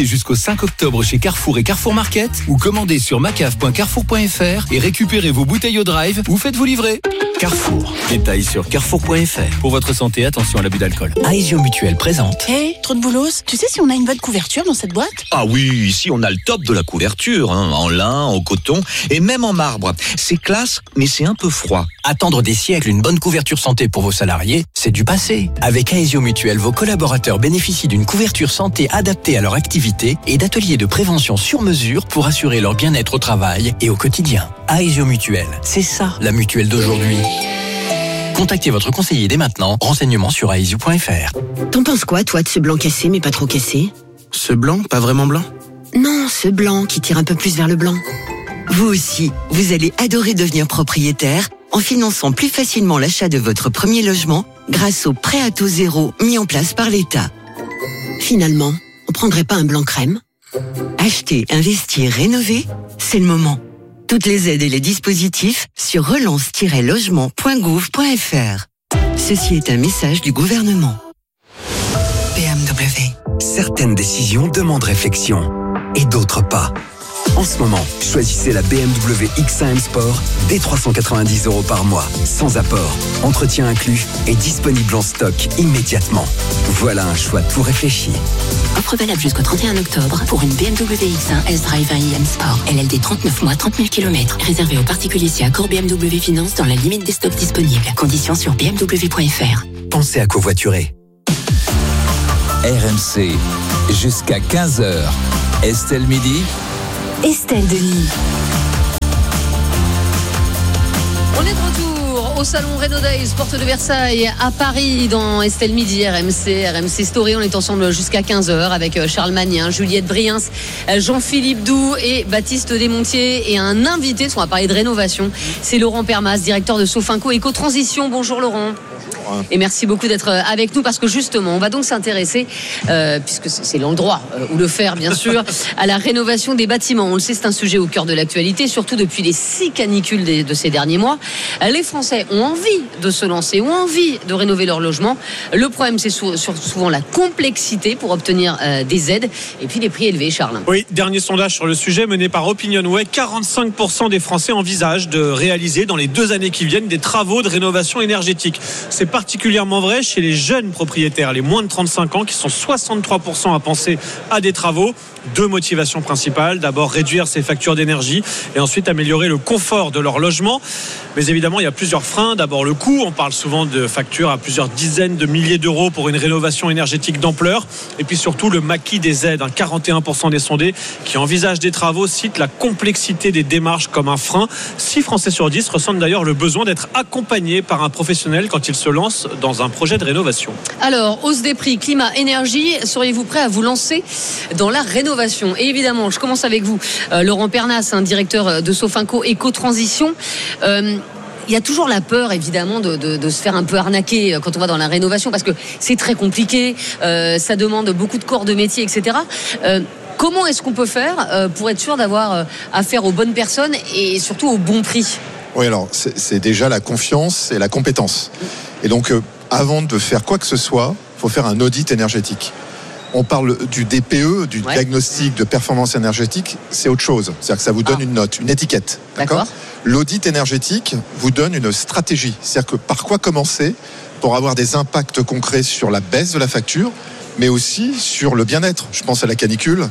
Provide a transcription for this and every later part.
Jusqu'au 5 octobre chez Carrefour et Carrefour Market, ou commandez sur macave.carrefour.fr et récupérez vos bouteilles au drive ou faites-vous livrer. Carrefour. Détails sur carrefour.fr. Pour votre santé, attention à l'abus d'alcool. Aesio Mutuelle présente. Hey, trop de boulos. Tu sais si on a une bonne couverture dans cette boîte? Ah oui, ici on a le top de la couverture, en lin, en coton et même en marbre. C'est classe, mais c'est un peu froid. Attendre des siècles une bonne couverture santé pour vos salariés, c'est du passé. Avec Aesio Mutuelle, vos collaborateurs bénéficient d'une couverture santé adaptée à leur activité et d'ateliers de prévention sur mesure pour assurer leur bien-être au travail et au quotidien. Aesio Mutuelle, c'est ça la mutuelle d'aujourd'hui. Contactez votre conseiller dès maintenant. Renseignements sur aesio.fr. T'en penses quoi, toi, de ce blanc cassé mais pas trop cassé? Ce blanc, pas vraiment blanc? Non, ce blanc qui tire un peu plus vers le blanc. Vous aussi, vous allez adorer devenir propriétaire en finançant plus facilement l'achat de votre premier logement grâce au prêt à taux zéro mis en place par l'État. Finalement, on prendrait pas un blanc crème? Acheter, investir, rénover, c'est le moment. Toutes les aides et les dispositifs sur relance-logement.gouv.fr. Ceci est un message du gouvernement. BMW. Certaines décisions demandent réflexion et d'autres pas. En ce moment, choisissez la BMW X1 M Sport dès 390 € par mois, sans apport, entretien inclus et disponible en stock immédiatement. Voilà un choix tout réfléchi. Offre valable jusqu'au 31 octobre pour une BMW X1 S-Drive 1 iM Sport. LLD 39 mois, 30 000 km. Réservé aux particuliers si accord BMW Finance dans la limite des stocks disponibles. Conditions sur bmw.fr. Pensez à covoiturer. RMC, jusqu'à 15h. Estelle Midi. Estelle Denis. On est de retour au salon Renault Days, porte de Versailles, à Paris, dans Estelle Midi, RMC Story. On est ensemble jusqu'à 15h avec Charles Magnin, Juliette Briens, Jean-Philippe Doux et Baptiste Desmontiers. Et un invité, on va parler de rénovation, c'est Laurent Permas, directeur de Sofinco Éco-Transition. Bonjour Laurent. Et merci beaucoup d'être avec nous parce que justement on va donc s'intéresser puisque c'est l'endroit où le faire bien sûr à la rénovation des bâtiments. On le sait, c'est un sujet au cœur de l'actualité, surtout depuis les 6 canicules de ces derniers mois. Les Français ont envie de se lancer, ont envie de rénover leur logement. Le problème, c'est souvent la complexité pour obtenir des aides et puis les prix élevés. Charles. Oui, dernier sondage sur le sujet mené par OpinionWay, 45% des Français envisagent de réaliser dans les 2 années qui viennent des travaux de rénovation énergétique. C'est particulièrement vrai chez les jeunes propriétaires, les moins de 35 ans, qui sont 63% à penser à des travaux. 2 motivations principales. D'abord, réduire ses factures d'énergie et ensuite améliorer le confort de leur logement. Mais évidemment, il y a plusieurs freins. D'abord, le coût. On parle souvent de factures à plusieurs dizaines de milliers d'euros pour une rénovation énergétique d'ampleur. Et puis surtout, le maquis des aides. 41% des sondés qui envisagent des travaux citent la complexité des démarches comme un frein. 6 Français sur 10 ressentent d'ailleurs le besoin d'être accompagnés par un professionnel quand ils se lancent dans un projet de rénovation. Alors, hausse des prix, climat, énergie, seriez-vous prêt à vous lancer dans la rénovation? Et évidemment, je commence avec vous, Laurent Pernas, directeur de Sofinco Éco-Transition. Il y a toujours la peur, évidemment, de se faire un peu arnaquer quand on va dans la rénovation, parce que c'est très compliqué, ça demande beaucoup de corps de métier, etc. Comment est-ce qu'on peut faire pour être sûr d'avoir affaire aux bonnes personnes et surtout au bon prix? Oui, alors c'est déjà la confiance et la compétence. Et donc, avant de faire quoi que ce soit, il faut faire un audit énergétique. On parle du DPE, du diagnostic de performance énergétique, c'est autre chose. C'est-à-dire que ça vous donne une note, une étiquette. D'accord. L'audit énergétique vous donne une stratégie. C'est-à-dire que par quoi commencer pour avoir des impacts concrets sur la baisse de la facture, mais aussi sur le bien-être. Je pense à la canicule.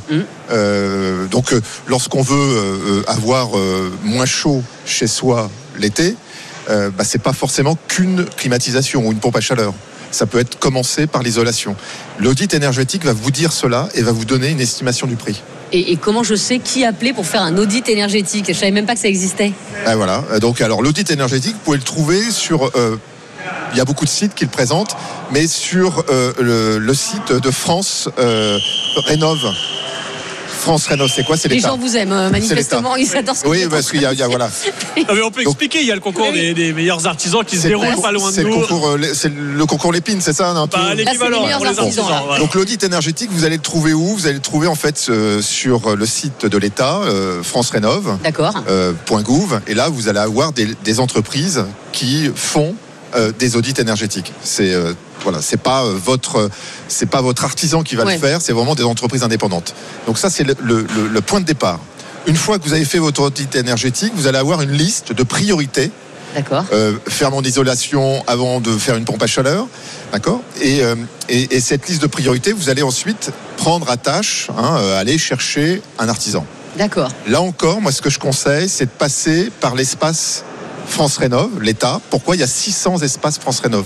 Donc, lorsqu'on veut avoir moins chaud chez soi l'été, c'est pas forcément qu'une climatisation ou une pompe à chaleur. Ça peut être commencé par l'isolation. L'audit énergétique va vous dire cela et va vous donner une estimation du prix. Et comment je sais qui appeler pour faire un audit énergétique? Je savais même pas que ça existait. Voilà. Donc, alors, l'audit énergétique, vous pouvez le trouver sur... il y a beaucoup de sites qui le présentent, mais sur le site de France Rénove. France Rénove, c'est quoi? C'est l'État. Les gens vous aiment, manifestement, ils adorent ce Oui, parce qu'il y a voilà. Mais on peut expliquer, il y a le concours des meilleurs artisans qui se déroule pas loin de nous. C'est le concours Lépine, c'est ça? L'équivalent pour les artisans. Voilà. Donc l'audit énergétique, vous allez le trouver où? Vous allez le trouver en fait sur le site de l'État, France Rénove. D'accord. .gouv. Et là, vous allez avoir des entreprises qui font des audits énergétiques. C'est pas votre artisan qui va le faire, c'est vraiment des entreprises indépendantes. Donc ça, c'est le point de départ. Une fois que vous avez fait votre audit énergétique, vous allez avoir une liste de priorités. D'accord. Faire mon isolation avant de faire une pompe à chaleur, d'accord. Et cette liste de priorités, vous allez ensuite prendre à tâche, aller chercher un artisan. D'accord. Là encore, moi, ce que je conseille, c'est de passer par l'espace France Rénov, l'État. Pourquoi ? Il y a 600 espaces France Rénov.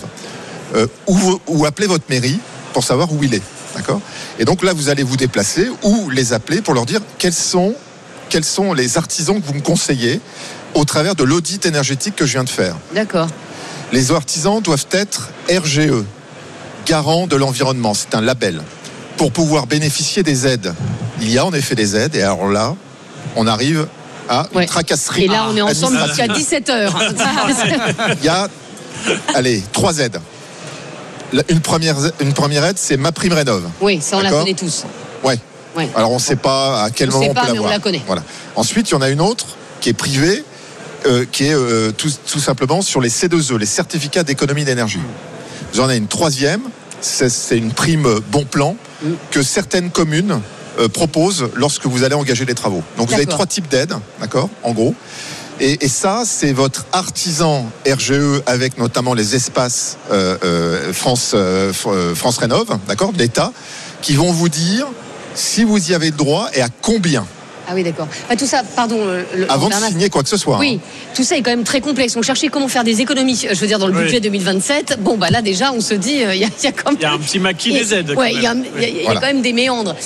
Ou appelez votre mairie pour savoir où il est, d'accord. Et donc là, vous allez vous déplacer ou les appeler pour leur dire quels sont les artisans que vous me conseillez au travers de l'audit énergétique que je viens de faire. D'accord. Les artisans doivent être RGE, garant de l'environnement. C'est un label. Pour pouvoir bénéficier des aides, il y a en effet des aides. Et alors là, on arrive à une tracasserie. Et là, on est ensemble jusqu'à 17h. Il y a, 3 aides. Une première aide, c'est MaPrimeRénov'. Oui, ça on la connaît tous. Ouais. Alors on ne sait pas à quel moment on peut l'avoir. Mais on la connaît. Voilà. Ensuite, il y en a une autre qui est privée, qui est tout simplement sur les C2E, les certificats d'économie d'énergie. Vous en avez une troisième, c'est une prime bon plan que certaines communes proposent lorsque vous allez engager des travaux. Donc vous avez 3 types d'aides, d'accord, en gros. Et ça, c'est votre artisan RGE avec notamment les espaces France Rénov', d'accord, de l'État, qui vont vous dire si vous y avez le droit et à combien. Ah oui, d'accord. Tout ça, pardon. Avant de signer quoi que ce soit. Oui, tout ça est quand même très complexe. On cherchait comment faire des économies, je veux dire, dans le budget 2027. Bon, là, déjà, on se dit, il y a quand même... Il y a un petit maquis des aides. Oui, il y a quand même des méandres.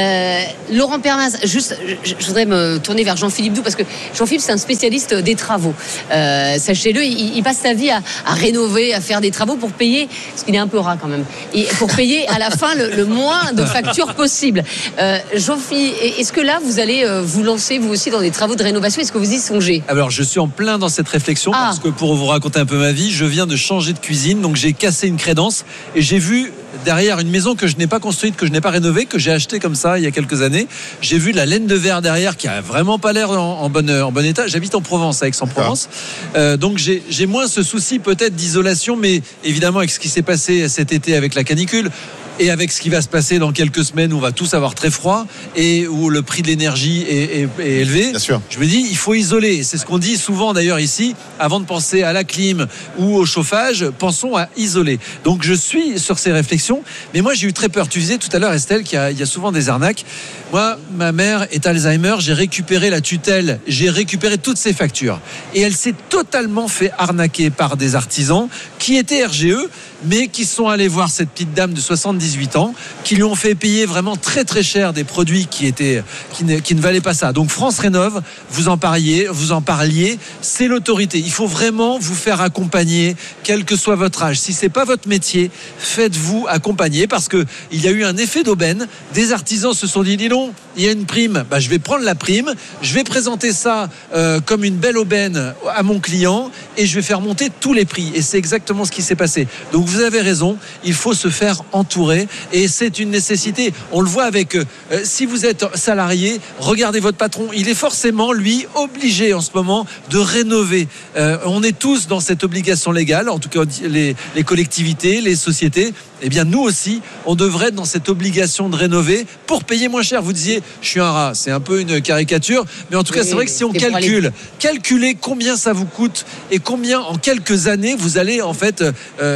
Laurent Permaz, juste, je voudrais me tourner vers Jean-Philippe Doux, parce que Jean-Philippe, c'est un spécialiste des travaux. Sachez-le, il passe sa vie à rénover, à faire des travaux pour payer, parce qu'il est un peu rat quand même, et pour payer à la fin le moins de factures possible. Jean-Philippe, est-ce que là, vous allez vous lancer vous aussi dans des travaux de rénovation? Est-ce que vous y songez? Alors je suis en plein dans cette réflexion parce que pour vous raconter un peu ma vie, je viens de changer de cuisine, donc j'ai cassé une crédence et j'ai vu derrière une maison que je n'ai pas construite, que je n'ai pas rénovée, que j'ai achetée comme ça il y a quelques années. J'ai vu la laine de verre derrière qui a vraiment pas l'air en bon état. J'habite en Provence, à Aix-en-Provence, donc j'ai moins ce souci peut-être d'isolation, mais évidemment avec ce qui s'est passé cet été avec la canicule, et avec ce qui va se passer dans quelques semaines où on va tous avoir très froid et où le prix de l'énergie est élevé, bien sûr. Je me dis il faut isoler, c'est ce qu'on dit souvent d'ailleurs ici, avant de penser à la clim ou au chauffage, pensons à isoler. Donc je suis sur ces réflexions, mais moi j'ai eu très peur. Tu disais tout à l'heure, Estelle, qu'il y a souvent des arnaques. Moi, ma mère est Alzheimer, j'ai récupéré la tutelle, j'ai récupéré toutes ses factures et elle s'est totalement fait arnaquer par des artisans qui étaient RGE, mais qui sont allés voir cette petite dame de 78 ans, qui lui ont fait payer vraiment très très cher des produits qui ne valaient pas ça. Donc France Rénov', vous en parliez, c'est l'autorité. Il faut vraiment vous faire accompagner, quel que soit votre âge. Si c'est pas votre métier, faites-vous accompagner, parce que il y a eu un effet d'aubaine. Des artisans se sont dit, dis donc, il y a une prime, je vais prendre la prime, je vais présenter ça comme une belle aubaine à mon client et je vais faire monter tous les prix. Et c'est exactement ce qui s'est passé. Donc vous avez raison, il faut se faire entourer et c'est une nécessité. On le voit avec, si vous êtes salarié, regardez votre patron, il est forcément, lui, obligé en ce moment de rénover. On est tous dans cette obligation légale, en tout cas les collectivités, les sociétés. Eh bien nous aussi, on devrait être dans cette obligation de rénover pour payer moins cher. Vous disiez, je suis un rat, c'est un peu une caricature, mais en tout cas c'est vrai que si on calculez combien ça vous coûte et combien en quelques années vous allez en fait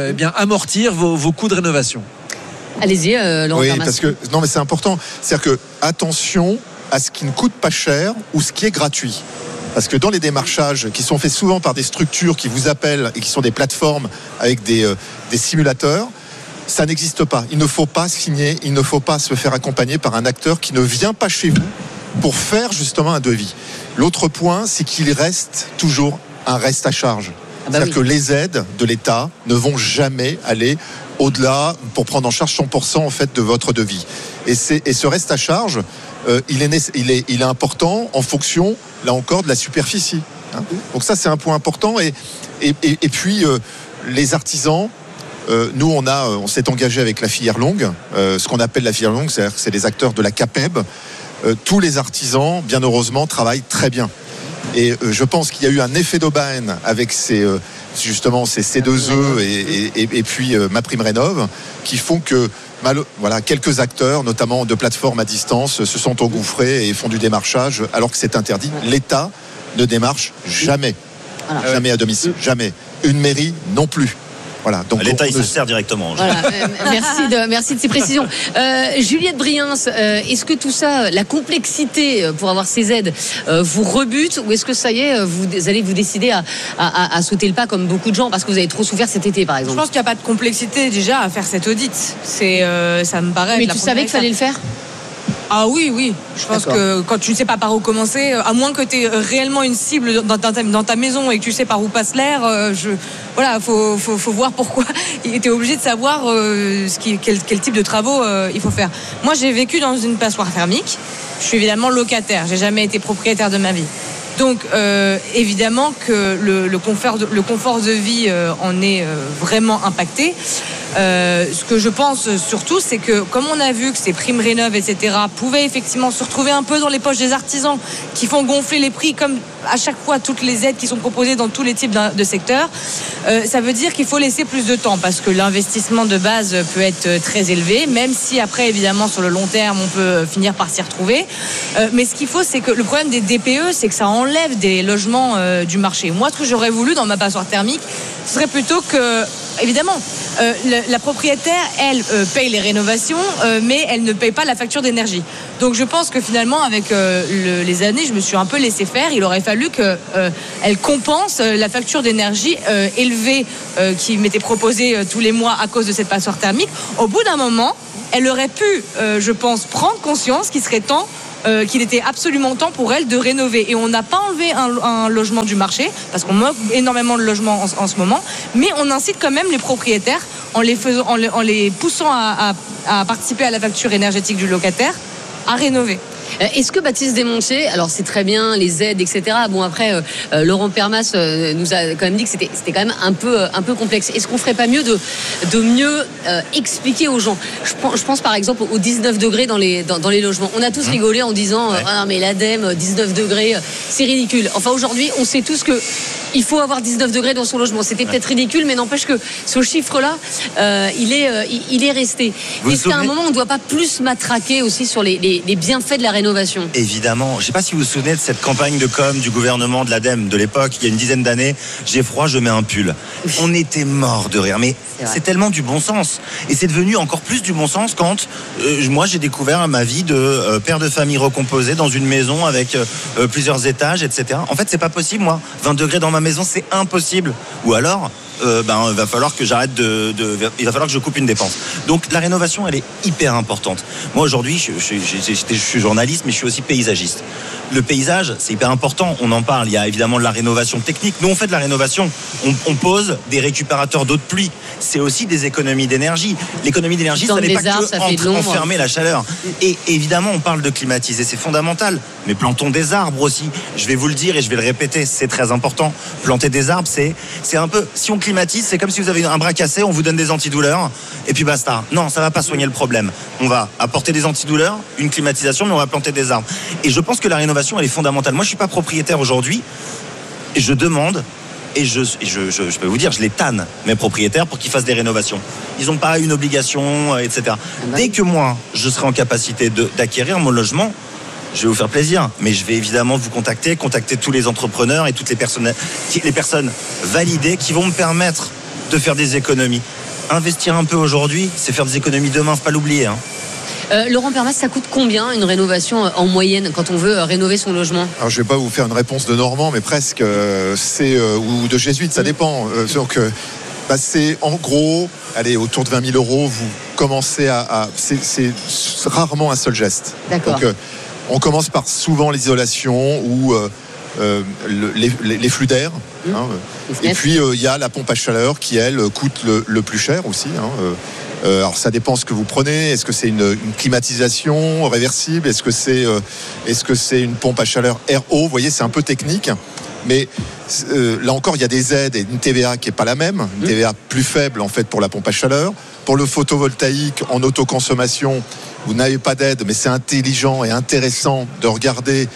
amortir vos coûts de rénovation. Allez-y, Laurent. Oui, parce que non, mais c'est important. C'est-à-dire que attention à ce qui ne coûte pas cher ou ce qui est gratuit. Parce que dans les démarchages qui sont faits souvent par des structures qui vous appellent et qui sont des plateformes avec des simulateurs, ça n'existe pas. Il ne faut pas signer, il ne faut pas se faire accompagner par un acteur qui ne vient pas chez vous pour faire justement un devis. L'autre point, c'est qu'il reste toujours un reste à charge. C'est-à-dire que les aides de l'État ne vont jamais aller au-delà pour prendre en charge 100% en fait de votre devis. Et ce reste à charge, il est important en fonction, là encore, de la superficie. Donc ça, c'est un point important. Et puis, les artisans, nous, on s'est engagé avec la filière longue, ce qu'on appelle la filière longue, c'est les acteurs de la CAPEB. Tous les artisans, bien heureusement, travaillent très bien. Et je pense qu'il y a eu un effet d'aubaine avec justement ces C2E et puis MaPrimeRénov' qui font que quelques acteurs, notamment de plateformes à distance, se sont engouffrés et font du démarchage alors que c'est interdit. L'État ne démarche jamais. Voilà. Jamais à domicile, jamais. Une mairie non plus. Voilà, donc l'État il se sert directement. Voilà, merci de ces précisions. Juliette Briens, est-ce que tout ça, la complexité pour avoir ces aides, vous rebute, ou est-ce que ça y est, vous allez vous décider à sauter le pas comme beaucoup de gens parce que vous avez trop souffert cet été, par exemple? Je pense qu'il n'y a pas de complexité déjà à faire cet audit. Ça me paraît. Mais tu savais qu'il fallait le faire? Ah oui. Je pense que quand tu ne sais pas par où commencer, à moins que tu aies réellement une cible dans ta maison et que tu sais par où passe l'air, faut voir pourquoi. Tu es obligé de savoir quel type de travaux il faut faire. Moi, j'ai vécu dans une passoire thermique. Je suis évidemment locataire. J'ai jamais été propriétaire de ma vie. Donc, évidemment que le confort de vie en est vraiment impacté. Ce que je pense surtout, c'est que comme on a vu que ces primes rénov, etc., pouvaient effectivement se retrouver un peu dans les poches des artisans qui font gonfler les prix, comme à chaque fois toutes les aides qui sont proposées dans tous les types de secteurs, ça veut dire qu'il faut laisser plus de temps parce que l'investissement de base peut être très élevé, même si après, évidemment, sur le long terme, on peut finir par s'y retrouver. Mais ce qu'il faut, c'est que le problème des DPE, c'est que ça enlève des logements du marché. Moi, ce que j'aurais voulu dans ma passoire thermique, ce serait plutôt que, évidemment, la propriétaire, elle, paye les rénovations, mais elle ne paye pas la facture d'énergie. Donc je pense que finalement, avec les années, je me suis un peu laissé faire. Il aurait fallu qu'elle compense la facture d'énergie élevée qui m'était proposée tous les mois à cause de cette passoire thermique. Au bout d'un moment, elle aurait pu, je pense, prendre conscience qu'il serait temps qu'il était absolument temps pour elle de rénover. Et on n'a pas enlevé un logement du marché, parce qu'on manque énormément de logements en ce moment, mais on incite quand même les propriétaires en les poussant à participer à la facture énergétique du locataire, à rénover. Est-ce que Baptiste Desmontiers, alors c'est très bien les aides, etc. Bon après, Laurent Permas nous a quand même dit que c'était quand même un peu complexe. Est-ce qu'on ferait pas mieux de mieux expliquer aux gens? Je pense par exemple aux 19 degrés dans les logements. On a tous rigolé en disant ah mais l'ADEME 19 degrés, c'est ridicule. Enfin aujourd'hui, on sait tous que il faut avoir 19 degrés dans son logement. C'était peut-être ridicule, mais n'empêche que ce chiffre-là, il est resté. Est-ce qu'à un moment, on ne doit pas plus matraquer aussi sur les bienfaits de la rénovation? Évidemment. Je ne sais pas si vous vous souvenez de cette campagne de com du gouvernement de l'ADEME de l'époque, il y a une dizaine d'années. J'ai froid, je mets un pull. On était morts de rire, mais c'est tellement du bon sens. Et c'est devenu encore plus du bon sens quand moi j'ai découvert ma vie de père de famille recomposé dans une maison avec plusieurs étages, etc. En fait, c'est pas possible, moi. 20 degrés dans ma maison, c'est impossible. Ou alors, il va falloir que j'arrête il va falloir que je coupe une dépense. Donc la rénovation, elle est hyper importante. Moi aujourd'hui, je suis journaliste, mais je suis aussi paysagiste. Le paysage, c'est hyper important, on en parle. Il y a évidemment de la rénovation technique. Nous, on fait de la rénovation. On pose des récupérateurs d'eau de pluie. C'est aussi des économies d'énergie. L'économie d'énergie, ça n'est pas que enfermer la chaleur. Et évidemment, on parle de climatiser, c'est fondamental. Mais plantons des arbres aussi. Je vais vous le dire et je vais le répéter, c'est très important. Planter des arbres, c'est un peu... Si on climatise, c'est comme si vous avez un bras cassé, on vous donne des antidouleurs et puis basta. Non, ça va pas soigner le problème. On va apporter des antidouleurs, une climatisation, mais on va planter des arbres. Et je pense que la rénovation, elle est fondamentale. Moi, je suis pas propriétaire aujourd'hui et je demande... Et je peux vous dire, je les tanne, mes propriétaires, pour qu'ils fassent des rénovations. Ils n'ont pas une obligation, etc. Dès que moi, je serai en capacité d'acquérir mon logement, je vais vous faire plaisir. Mais je vais évidemment vous contacter tous les entrepreneurs et toutes les personnes validées qui vont me permettre de faire des économies. Investir un peu aujourd'hui, c'est faire des économies demain, faut pas l'oublier. Laurent Permas, ça coûte combien une rénovation en moyenne quand on veut rénover son logement? Alors je vais pas vous faire une réponse de Normand, mais presque, ou de jésuite, ça dépend. Donc c'est en gros, allez, autour de 20 000 euros, vous commencez c'est rarement un seul geste. D'accord. Donc on commence par souvent l'isolation ou les flux d'air. Et puis il y a la pompe à chaleur qui, elle, coûte le plus cher aussi. Alors ça dépend ce que vous prenez. Est-ce que c'est une climatisation réversible? Est-ce que c'est une pompe à chaleur RO? Vous voyez, c'est un peu technique. Mais là encore, il y a des aides et une TVA qui n'est pas la même. Une TVA plus faible en fait pour la pompe à chaleur. Pour le photovoltaïque en autoconsommation, vous n'avez pas d'aide, mais c'est intelligent et intéressant de regarder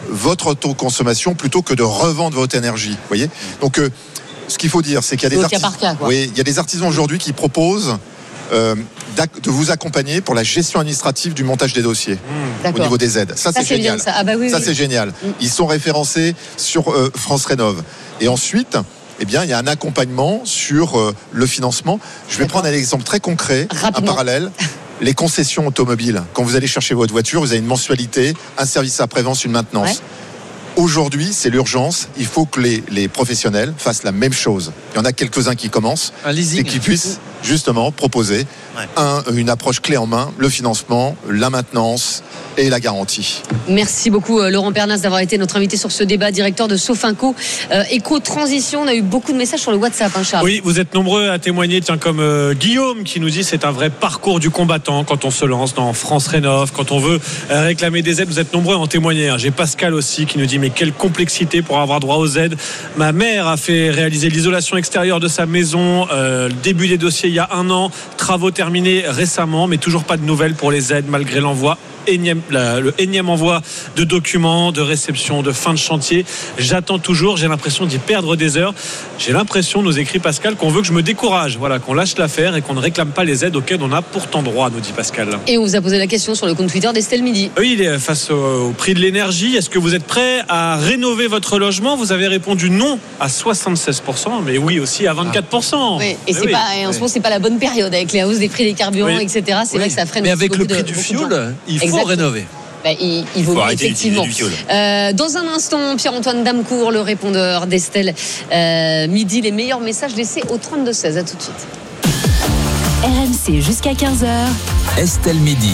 votre autoconsommation plutôt que de revendre votre énergie. Vous voyez ? Donc, ce qu'il faut dire, c'est qu'il y a des artisans, il y a des artisans aujourd'hui qui proposent de vous accompagner pour la gestion administrative du montage des dossiers au niveau des aides. Ça c'est génial. Bien, ça. Ah bah oui, c'est génial. Ils sont référencés sur France Rénov. Et ensuite, eh bien, il y a un accompagnement sur le financement. Je vais prendre un exemple très concret, un parallèle. Les concessions automobiles. Quand vous allez chercher votre voiture, vous avez une mensualité, un service après-vente, une maintenance. Ouais. Aujourd'hui, c'est l'urgence. Il faut que les professionnels fassent la même chose. Il y en a quelques-uns qui commencent et qui puissent justement proposer une approche clé en main, le financement, la maintenance et la garantie. Merci beaucoup Laurent Pernas d'avoir été notre invité sur ce débat, directeur de Sofinco Éco-Transition. On a eu beaucoup de messages sur le WhatsApp, Charles. Oui, vous êtes nombreux à témoigner, comme Guillaume qui nous dit c'est un vrai parcours du combattant quand on se lance dans France Rénov, quand on veut réclamer des aides. Vous êtes nombreux à en témoigner. J'ai Pascal aussi qui nous dit mais quelle complexité pour avoir droit aux aides. Ma mère a fait réaliser l'isolation extérieure de sa maison, début des dossiers il y a 1 an, travaux terminés récemment, mais toujours pas de nouvelles pour les aides malgré le énième envoi de documents, de réception, de fin de chantier. J'attends toujours, j'ai l'impression d'y perdre des heures. J'ai l'impression, nous écrit Pascal, qu'on veut que je me décourage, qu'on lâche l'affaire et qu'on ne réclame pas les aides auxquelles on a pourtant droit, nous dit Pascal. Et on vous a posé la question sur le compte Twitter d'Estelle Midi. Oui, face au prix de l'énergie, est-ce que vous êtes prêt à rénover votre logement ? Vous avez répondu non à 76%, mais oui aussi à 24%. Oui, et c'est pas, en ce moment, c'est pas la bonne période avec les hausses des prix des carburants, etc. C'est vrai que ça freine. Mais avec le prix du fioul, il faut rénover. Il vaut mieux, effectivement. Dans un instant, Pierre-Antoine Damecourt, le répondeur d'Estelle Midi, les meilleurs messages laissés au 32-16. À tout de suite. RMC jusqu'à 15h. Estelle Midi.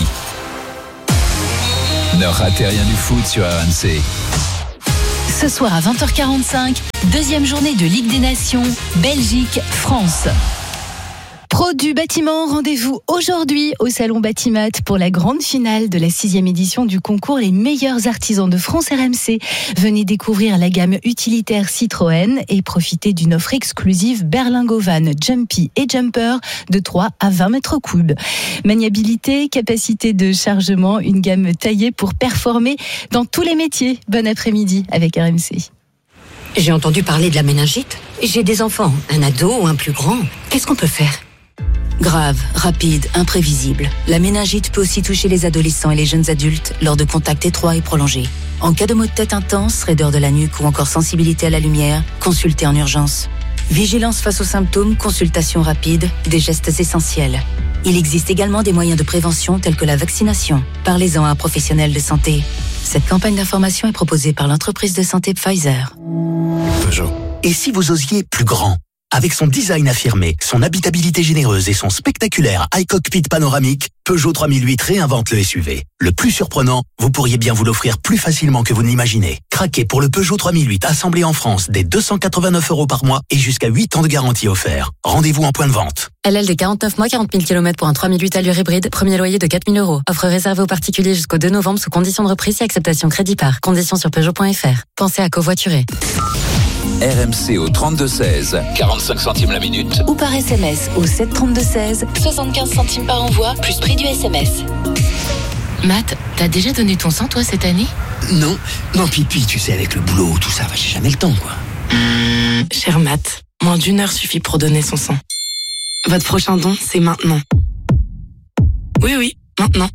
Ne ratez rien du foot sur RMC. Ce soir à 20h45, deuxième journée de Ligue des Nations, Belgique-France. Pro du bâtiment, rendez-vous aujourd'hui au Salon Batimat pour la grande finale de la 6e édition du concours Les meilleurs artisans de France RMC. Venez découvrir la gamme utilitaire Citroën et profiter d'une offre exclusive Berlingovan, Jumpy et Jumper de 3 à 20 mètres cubes. Maniabilité, capacité de chargement, une gamme taillée pour performer dans tous les métiers. Bon après-midi avec RMC. J'ai entendu parler de la méningite. J'ai des enfants, un ado ou un plus grand. Qu'est-ce qu'on peut faire ? Grave, rapide, imprévisible. La méningite peut aussi toucher les adolescents et les jeunes adultes lors de contacts étroits et prolongés. En cas de maux de tête intense, raideur de la nuque ou encore sensibilité à la lumière, consultez en urgence. Vigilance face aux symptômes, consultation rapide, des gestes essentiels. Il existe également des moyens de prévention tels que la vaccination. Parlez-en à un professionnel de santé. Cette campagne d'information est proposée par l'entreprise de santé Pfizer. Peugeot. Et si vous osiez plus grand ? Avec son design affirmé, son habitabilité généreuse et son spectaculaire iCockpit panoramique, Peugeot 3008 réinvente le SUV. Le plus surprenant, vous pourriez bien vous l'offrir plus facilement que vous ne l'imaginez. Craquez pour le Peugeot 3008 assemblé en France dès 289 € par mois et jusqu'à 8 ans de garantie offert. Rendez-vous en point de vente. LL de 49 mois, 40 000 km pour un 3008 allure hybride, premier loyer de 4 000 €. Offre réservée aux particuliers jusqu'au 2 novembre sous conditions de reprise et acceptation crédit par. Conditions sur Peugeot.fr. Pensez à covoiturer. RMC au 32-16, 45 centimes la minute. Ou par SMS au 732-16, 75 centimes par envoi, plus prix du SMS. Matt, t'as déjà donné ton sang, toi, cette année ? Non, Pipi, tu sais, avec le boulot, tout ça, j'ai jamais le temps, quoi. Cher Matt, moins d'1 heure suffit pour donner son sang. Votre prochain don, c'est maintenant. Oui, maintenant.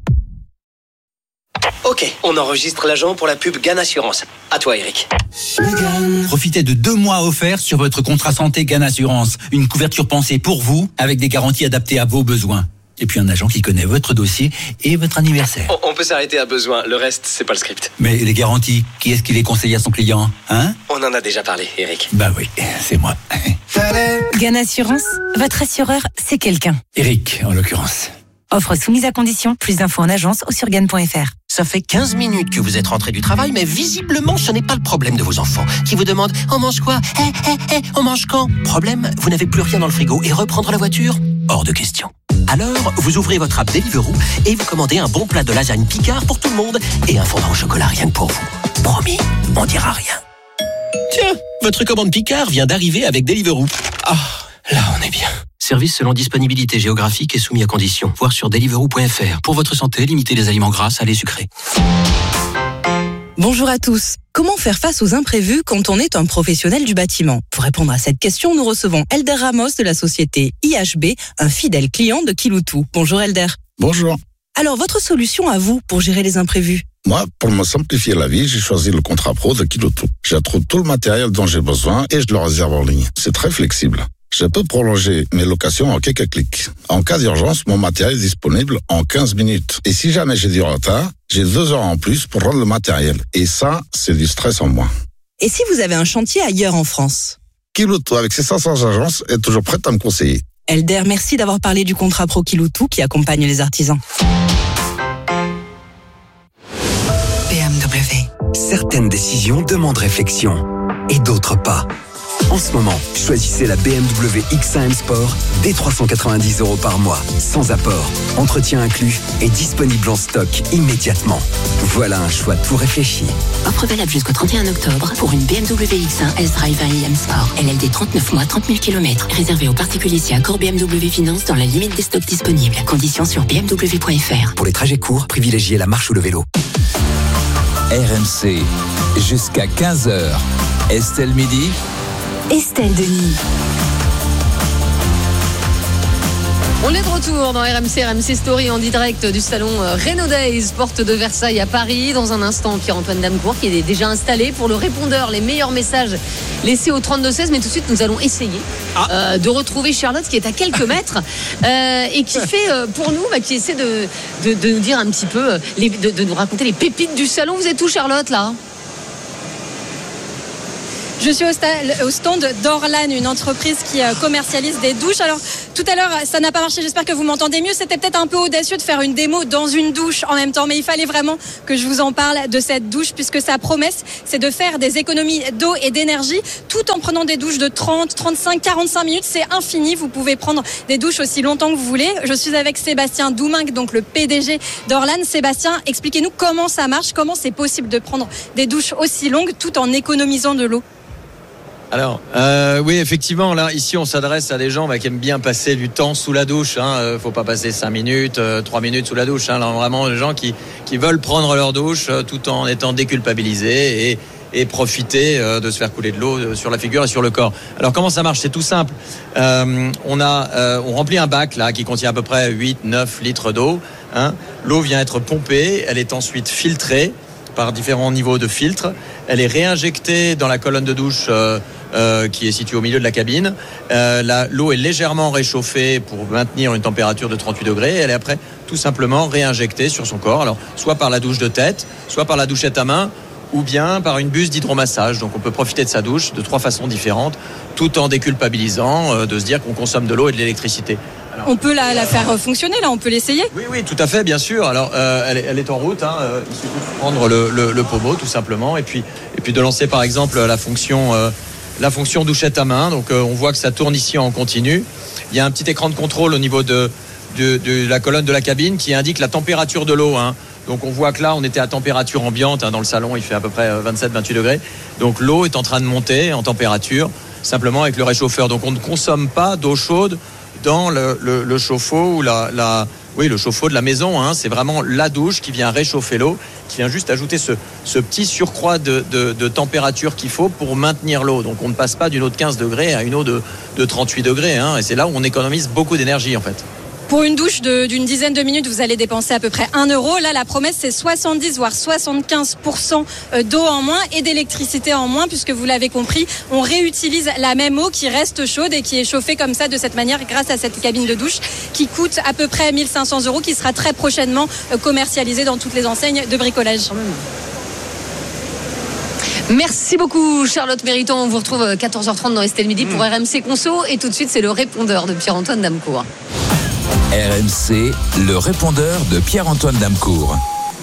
Ok, on enregistre l'agent pour la pub GAN Assurance. À toi, Eric. Profitez de 2 mois offerts sur votre contrat santé GAN Assurance. Une couverture pensée pour vous, avec des garanties adaptées à vos besoins. Et puis un agent qui connaît votre dossier et votre anniversaire. On peut s'arrêter à besoin, le reste, c'est pas le script. Mais les garanties, qui est-ce qui les conseille à son client, hein ? On en a déjà parlé, Eric. Bah oui, c'est moi. GAN Assurance, votre assureur, c'est quelqu'un. Eric, en l'occurrence. Offre soumise à condition, plus d'infos en agence ou sur GAN.fr. Ça fait 15 minutes que vous êtes rentré du travail, mais visiblement, ce n'est pas le problème de vos enfants, qui vous demandent « On mange quoi ? On mange quand ?» Problème, vous n'avez plus rien dans le frigo et reprendre la voiture ? Hors de question. Alors, vous ouvrez votre app Deliveroo et vous commandez un bon plat de lasagne Picard pour tout le monde et un fondant au chocolat rien que pour vous. Promis, on dira rien. Tiens, votre commande Picard vient d'arriver avec Deliveroo. Ah, là on est bien. Service selon disponibilité géographique et soumis à conditions. Voir sur deliveroo.fr. Pour votre santé, limitez les aliments gras, salés, sucrés. Bonjour à tous. Comment faire face aux imprévus quand on est un professionnel du bâtiment? Pour répondre à cette question, nous recevons Elder Ramos de la société IHB, un fidèle client de Kiloutou. Bonjour Elder. Bonjour. Alors, votre solution à vous pour gérer les imprévus? Moi, pour me simplifier la vie, j'ai choisi le contrat pro de Kiloutou. J'y trouve tout le matériel dont j'ai besoin et je le réserve en ligne. C'est très flexible. Je peux prolonger mes locations en quelques clics. En cas d'urgence, mon matériel est disponible en 15 minutes. Et si jamais j'ai du retard, j'ai 2 heures en plus pour rendre le matériel. Et ça, c'est du stress en moins. Et si vous avez un chantier ailleurs en France? Kiloutou, avec ses 500 agences, est toujours prête à me conseiller. Elder, merci d'avoir parlé du contrat pro Kiloutou qui accompagne les artisans. BMW. Certaines décisions demandent réflexion et d'autres pas. En ce moment, choisissez la BMW X1 M Sport dès 390 € par mois, sans apport, entretien inclus et disponible en stock immédiatement. Voilà un choix tout réfléchi. Offre valable jusqu'au 31 octobre pour une BMW X1 S-Drive 1i M Sport. LLD 39 mois, 30 000 km. Réservé aux particuliers si accord BMW Finance dans la limite des stocks disponibles. Conditions sur bmw.fr. Pour les trajets courts, privilégiez la marche ou le vélo. RMC, jusqu'à 15h. Estelle Midi. Estelle Denis. On est de retour dans RMC Story en direct du salon Renault Days, porte de Versailles à Paris. Dans un instant, Pierre-Antoine Damecourt qui est déjà installé pour le répondeur, les meilleurs messages laissés au 32-16. Mais tout de suite, nous allons essayer de retrouver Charlotte qui est à quelques mètres et qui fait pour nous, qui essaie de nous dire un petit peu, de nous raconter les pépites du salon. Vous êtes où, Charlotte, là ? Je suis au stand d'Orlan, une entreprise qui commercialise des douches. Alors, tout à l'heure, ça n'a pas marché, j'espère que vous m'entendez mieux. C'était peut-être un peu audacieux de faire une démo dans une douche en même temps, mais il fallait vraiment que je vous en parle de cette douche, puisque sa promesse, c'est de faire des économies d'eau et d'énergie, tout en prenant des douches de 30, 35, 45 minutes. C'est infini, vous pouvez prendre des douches aussi longtemps que vous voulez. Je suis avec Sébastien Doumingue, donc le PDG d'Orlan. Sébastien, expliquez-nous comment ça marche, comment c'est possible de prendre des douches aussi longues tout en économisant de l'eau. Alors, oui, effectivement, là, ici, on s'adresse à des gens qui aiment bien passer du temps sous la douche. Faut pas passer 5 minutes, 3 minutes sous la douche. Là, vraiment, des gens qui veulent prendre leur douche tout en étant déculpabilisés et profiter de se faire couler de l'eau sur la figure et sur le corps. Alors, comment ça marche? C'est tout simple. On remplit un bac là qui contient à peu près 8-9 litres d'eau. L'eau vient être pompée, elle est ensuite filtrée par différents niveaux de filtre. Elle est réinjectée dans la colonne de douche qui est située au milieu de la cabine. L'eau est légèrement réchauffée pour maintenir une température de 38 degrés. Elle est après tout simplement réinjectée sur son corps. Alors, soit par la douche de tête, soit par la douchette à main, ou bien par une buse d'hydromassage. Donc on peut profiter de sa douche de 3 façons différentes, tout en déculpabilisant de se dire qu'on consomme de l'eau et de l'électricité. Alors, on peut la faire fonctionner, là, on peut l'essayer? Oui, tout à fait, bien sûr. Alors, elle est en route. Il suffit de prendre le pommeau, tout simplement, et puis de lancer, par exemple, la fonction douchette à main. Donc, on voit que ça tourne ici en continu. Il y a un petit écran de contrôle au niveau de la colonne de la cabine qui indique la température de l'eau. Donc, on voit que là, on était à température ambiante. Dans le salon, il fait à peu près 27-28 degrés. Donc, l'eau est en train de monter en température, simplement avec le réchauffeur. Donc, on ne consomme pas d'eau chaude dans le chauffe-eau ou le chauffe-eau de la maison. C'est vraiment la douche qui vient réchauffer l'eau, qui vient juste ajouter ce petit surcroît de température qu'il faut pour maintenir l'eau. Donc on ne passe pas d'une eau de 15 degrés à une eau de 38 degrés. Et c'est là où on économise beaucoup d'énergie en fait. Pour une douche d'une dizaine de minutes, vous allez dépenser à peu près 1 euro. Là, la promesse, c'est 70 voire 75% d'eau en moins et d'électricité en moins, puisque vous l'avez compris, on réutilise la même eau qui reste chaude et qui est chauffée comme ça, de cette manière, grâce à cette cabine de douche qui coûte à peu près 1 500 €, qui sera très prochainement commercialisée dans toutes les enseignes de bricolage. Merci beaucoup Charlotte Mériton. On vous retrouve 14h30 dans Estelle Midi pour RMC Conso. Et tout de suite, c'est le répondeur de Pierre-Antoine Damecourt. RMC, le répondeur de Pierre-Antoine Damecourt.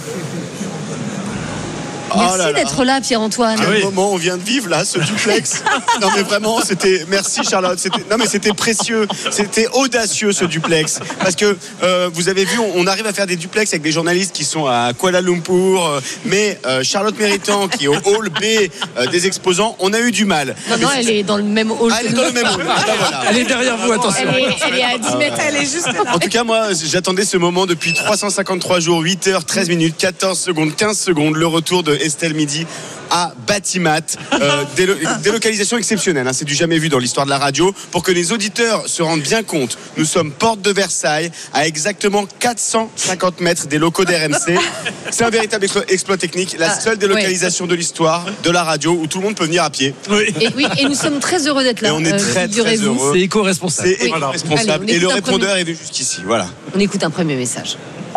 Merci d'être là, Pierre-Antoine. Quel moment on vient de vivre là, ce duplex. Non mais vraiment, merci Charlotte. C'était précieux, c'était audacieux ce duplex. Parce que vous avez vu, on arrive à faire des duplex avec des journalistes qui sont à Kuala Lumpur, mais Charlotte Méritant qui est au hall B des exposants, on a eu du mal. Non, elle est dans le même hall. Elle est dans le même hall. Voilà. Elle est derrière vous, attention. Elle est à 10 mètres, elle est juste là. En tout cas, moi, j'attendais ce moment depuis 353 jours, 8h, 13 minutes, 14 secondes, 15 secondes, le retour de Estelle Midi à Batimat. Délocalisation exceptionnelle, hein, c'est du jamais vu dans l'histoire de la radio. Pour que les auditeurs se rendent bien compte, nous sommes porte de Versailles, à exactement 450 mètres des locaux d'RMC. C'est un véritable exploit technique, la seule délocalisation de l'histoire de la radio où tout le monde peut venir à pied. Et nous sommes très heureux d'être là. Et on est très heureux. C'est éco-responsable. C'est éco-responsable. Allez, et le répondeur est venu jusqu'ici. Voilà. On écoute un premier message.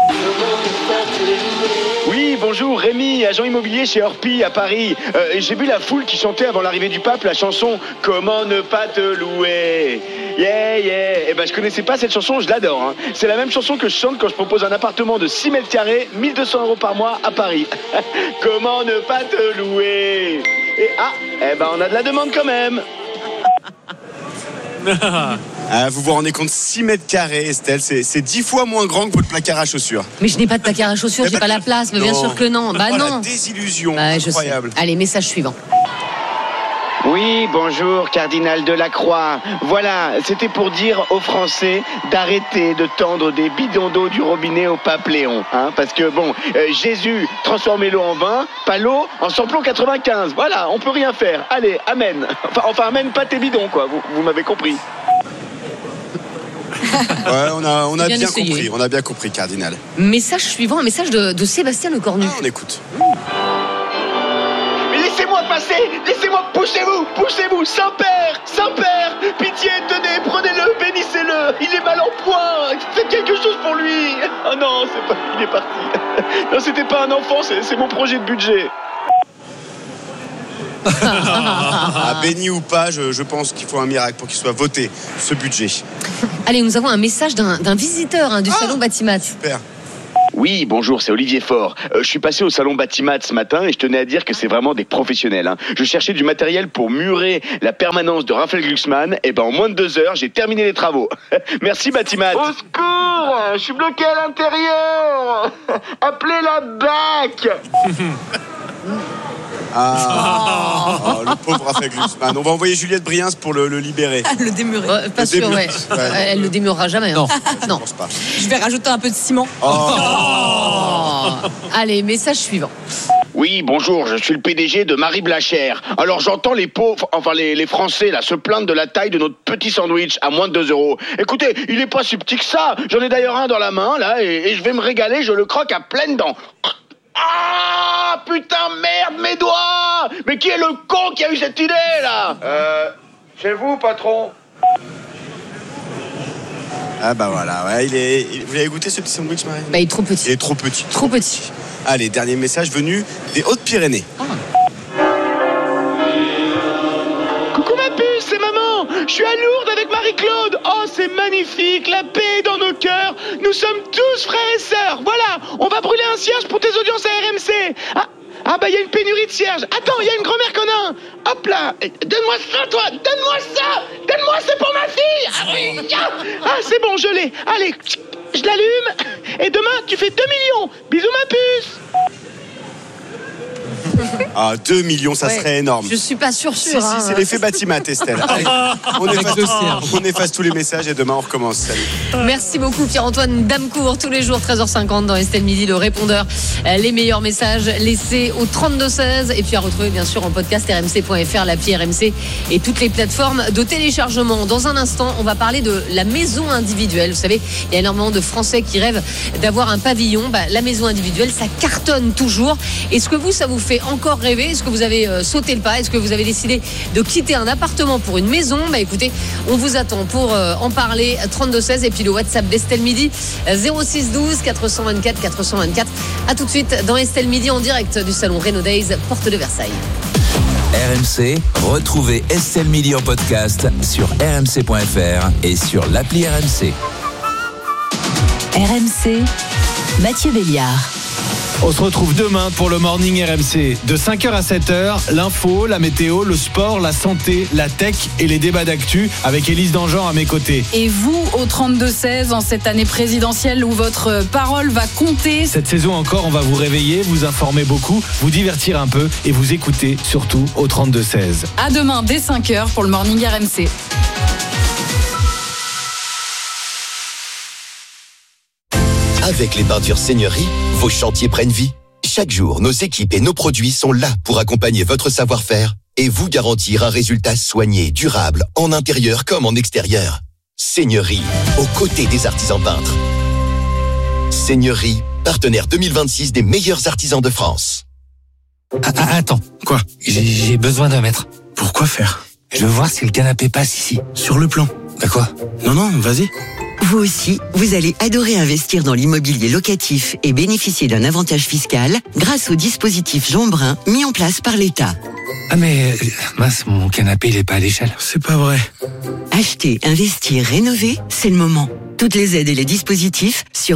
Oui, bonjour, Rémi, agent immobilier chez Orpi à Paris. J'ai vu la foule qui chantait avant l'arrivée du pape la chanson « Comment ne pas te louer ?» Yeah, yeah. Eh ben, je connaissais pas cette chanson, je l'adore. Hein. C'est la même chanson que je chante quand je propose un appartement de 6 mètres carrés, 1 200 € par mois à Paris. Comment ne pas te louer ? Et eh ben, on a de la demande quand même. Vous vous rendez compte, 6 mètres carrés, Estelle, c'est 10 fois moins grand que votre placard à chaussures. Mais je n'ai pas de placard à chaussures, j'ai pas la place, mais bien sûr que non. Bah non. La désillusion, incroyable. Allez, message suivant. Oui, bonjour, cardinal de la Croix. Voilà, c'était pour dire aux Français d'arrêter de tendre des bidons d'eau du robinet au pape Léon. Hein, parce que, Jésus transformait l'eau en vin, pas l'eau en samplon 95. Voilà, on peut rien faire. Allez, amen. Enfin amène pas tes bidons, quoi. Vous m'avez compris. Ouais, on a bien compris. On a bien compris, cardinal. Message suivant, un message de Sébastien Lecornu. On écoute. Laissez-moi passer, poussez-vous, Saint-Père, pitié, tenez, prenez-le, bénissez-le, il est mal en point, faites quelque chose pour lui. Oh non, il est parti. Non, c'était pas un enfant, c'est mon projet de budget. Béni ou pas, je pense qu'il faut un miracle pour qu'il soit voté, ce budget. Allez, nous avons un message d'un visiteur du salon Batimat. Super. Oui, bonjour, c'est Olivier Faure. Je suis passé au salon Batimat ce matin et je tenais à dire que c'est vraiment des professionnels. Hein. Je cherchais du matériel pour murer la permanence de Raphaël Glucksmann. Et en moins de 2 heures, j'ai terminé les travaux. Merci Batimat. Au secours, je suis bloqué à l'intérieur. Appelez la BAC. Le pauvre Raphaël Glucksmann. On va envoyer Juliette Briens pour le libérer. Le démurer. Pas sûr, ouais. Elle le démurera jamais. Non, non. Je pense pas. Je vais rajouter un peu de ciment. Allez, message suivant. Oui, bonjour, je suis le PDG de Marie Blachère. Alors j'entends les pauvres, les Français là, se plaindre de la taille de notre petit sandwich à moins de 2 €. Écoutez, il est pas si petit que ça. J'en ai d'ailleurs un dans la main là et je vais me régaler, je le croque à pleines dents. Ah putain, merde, mes doigts! Mais qui est le con qui a eu cette idée là? C'est vous, patron? Ah bah voilà, ouais, vous l'avez goûté ce petit sandwich, Marie? Il est trop petit. Il est trop petit. Trop petit. Allez, dernier message venu des Hautes-Pyrénées. Coucou ma puce, c'est maman. Je suis à Lourdes avec Marie-Claude. Oh, c'est magnifique, la paix est dans nos cœurs. Nous sommes tous frères et sœurs. Voilà, on va brûler un cierge pour tes audiences à RMC. Il y a une pénurie de cierges. Attends, il y a une grand-mère qu'on a un. Hop là, donne-moi ça, toi. Donne-moi ça. Donne-moi, c'est pour ma fille. C'est bon, je l'ai. Allez, je l'allume. Et demain, tu fais 2 millions. Bisous ma puce. 2 millions, ça serait énorme. Je suis pas sûre. Si, c'est l'effet Batimat, Estelle. Allez, on efface tous les messages et demain on recommence. Salut. Merci beaucoup Pierre-Antoine Damecourt, tous les jours 13h50 dans Estelle Midi, le répondeur. Les meilleurs messages laissés au 32-16 et puis à retrouver bien sûr en podcast rmc.fr, l'appli RMC et toutes les plateformes de téléchargement. Dans un instant, on va parler de la maison individuelle. Vous savez, il y a énormément de Français qui rêvent d'avoir un pavillon. La maison individuelle, ça cartonne toujours. Est-ce que ça vous fait encore rêver? Est-ce que vous avez sauté le pas? Est-ce que vous avez décidé de quitter un appartement pour une maison? Écoutez, on vous attend pour en parler. 32-16 et puis le WhatsApp d'Estelle Midi 06 12 424 424. À tout de suite dans Estelle Midi en direct du salon Renaud Days, porte de Versailles. RMC, retrouvez Estelle Midi en podcast sur rmc.fr et sur l'appli RMC. RMC, Mathieu Béliard. On se retrouve demain pour le Morning RMC. De 5h à 7h, l'info, la météo, le sport, la santé, la tech et les débats d'actu avec Élise Dangean à mes côtés. Et vous, au 32-16, en cette année présidentielle où votre parole va compter. Cette saison encore, on va vous réveiller, vous informer beaucoup, vous divertir un peu et vous écouter surtout au 32-16. À demain dès 5h pour le Morning RMC. Avec les peintures Seigneurie, vos chantiers prennent vie. chaque jour, nos équipes et nos produits sont là pour accompagner votre savoir-faire et vous garantir un résultat soigné, durable, en intérieur comme en extérieur. Seigneurie, aux côtés des artisans peintres. Seigneurie, partenaire 2026 des meilleurs artisans de France. Attends. Quoi? J'ai besoin d'un mètre. Pourquoi faire? Je veux voir si le canapé passe ici. Sur le plan. Bah quoi? Non, vas-y. Vous aussi, vous allez adorer investir dans l'immobilier locatif et bénéficier d'un avantage fiscal grâce au dispositif Jean Brun mis en place par l'État. Ah mais, mince, mon canapé, il est pas à l'échelle. C'est pas vrai. Acheter, investir, rénover, c'est le moment. Toutes les aides et les dispositifs sur